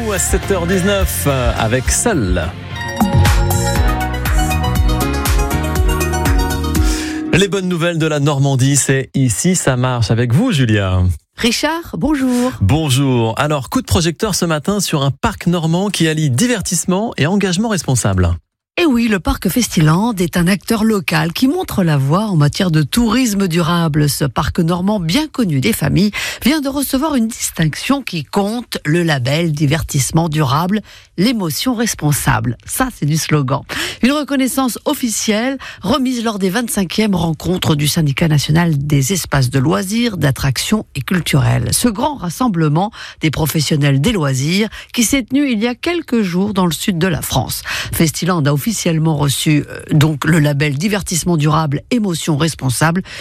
nous à 7h19 avec Seul. Les bonnes nouvelles de la Normandie, c'est ici, ça marche avec vous, Julia. Richard, bonjour. Bonjour. Alors, coup de projecteur ce matin sur un parc normand qui allie divertissement et engagement responsable. Et oui, le parc Festiland est un acteur local qui montre la voie en matière de tourisme durable. Ce parc normand bien connu des familles vient de recevoir une distinction qui compte, le label divertissement durable, l'émotion responsable. Ça, c'est du slogan. Une reconnaissance officielle remise lors des 25e rencontres du Syndicat national des espaces de loisirs, d'attractions et culturels. Ce grand rassemblement des professionnels des loisirs qui s'est tenu il y a quelques jours dans le sud de la France. Festiland a officiellement reçu donc le label divertissement durable, émotion responsable.